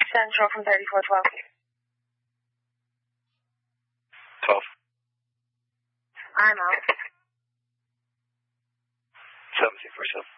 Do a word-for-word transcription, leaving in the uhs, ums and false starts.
Central from thirty-four twelve. twelve. I'm out. seventeen four seven.